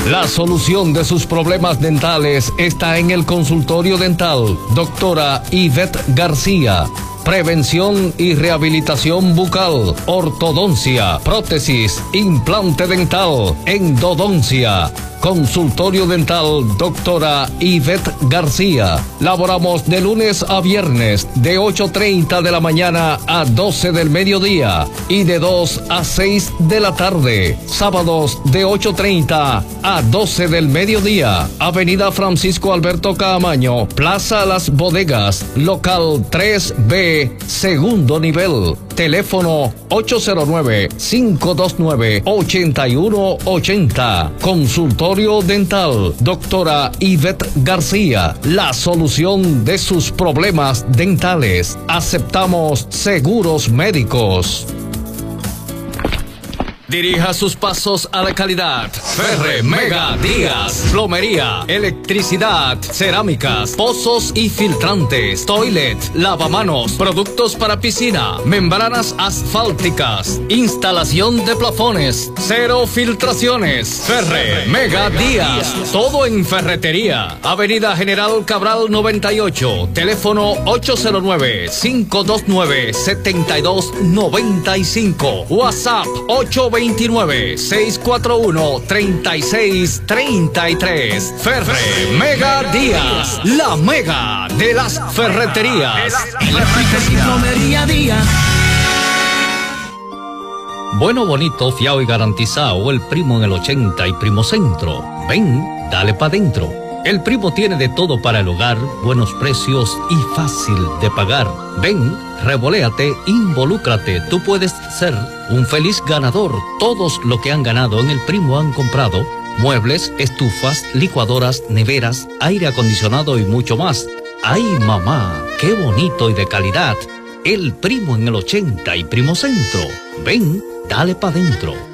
La solución de sus problemas dentales está en el consultorio dental. Doctora Ivette García. Prevención y rehabilitación bucal, ortodoncia, prótesis, implante dental, endodoncia. Consultorio dental, doctora Ivette García. Laboramos de lunes a viernes, de 8:30 de la mañana a 12 del mediodía y de 2 a 6 de la tarde. Sábados de 8:30 a 12 del mediodía. Avenida Francisco Alberto Caamaño, Plaza Las Bodegas, local 3B, segundo nivel. Teléfono 809-529-8180. Consultorio dental, doctora Ivette García. La solución de sus problemas dentales. Aceptamos seguros médicos. Dirija sus pasos a la calidad. Ferre Mega Díaz. Plomería, electricidad, cerámicas, pozos y filtrantes, toilet, lavamanos, productos para piscina, membranas asfálticas, instalación de plafones, cero filtraciones. Ferre Mega Díaz. Todo en ferretería. Avenida General Cabral 98. Teléfono 809-529-7295. WhatsApp 829-641-3633. Ferre Mega Díaz, la mega de las ferreterías. Bueno, bonito, fiao y garantizado, el primo en el 80 y Primo Centro. Ven, dale pa' dentro. El primo tiene de todo para el hogar, buenos precios y fácil de pagar. Ven, revoléate, involúcrate. Tú puedes ser un feliz ganador. Todos lo que han ganado en el primo han comprado muebles, estufas, licuadoras, neveras, aire acondicionado y mucho más. ¡Ay, mamá! ¡Qué bonito y de calidad! El primo en el 80 y Primo Centro. Ven, dale pa' dentro.